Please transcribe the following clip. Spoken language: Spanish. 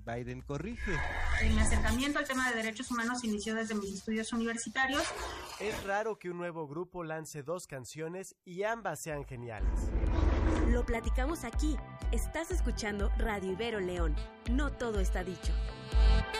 Biden corrige. Mi acercamiento al tema de derechos humanos inició desde mis estudios universitarios. Es raro que un nuevo grupo lance 2 canciones y ambas sean geniales. Lo platicamos aquí. Estás escuchando Radio Ibero León. No todo está dicho.